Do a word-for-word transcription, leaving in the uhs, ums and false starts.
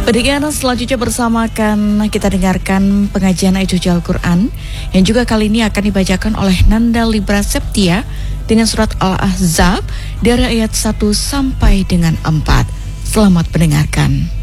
Pendengar, selanjutnya bersamakan kita dengarkan pengajian ayat suci Al-Quran yang juga kali ini akan dibacakan oleh Nanda Libra Septia dengan surat Al-Ahzab dari ayat satu sampai dengan empat. Selamat mendengarkan.